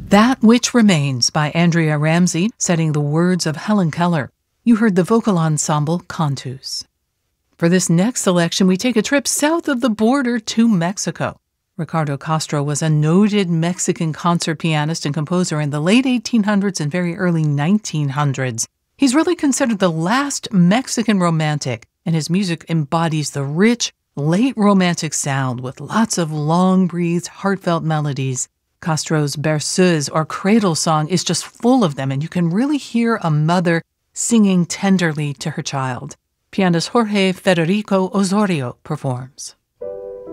That Which Remains by Andrea Ramsey, setting the words of Helen Keller. You heard the vocal ensemble Cantus. For this next selection, we take a trip south of the border to Mexico. Ricardo Castro was a noted Mexican concert pianist and composer in the late 1800s and very early 1900s. He's really considered the last Mexican romantic, and his music embodies the rich, late romantic sound with lots of long-breathed, heartfelt melodies. Castro's berceuse or cradle song is just full of them, and you can really hear a mother singing tenderly to her child. Pianist Jorge Federico Osorio performs.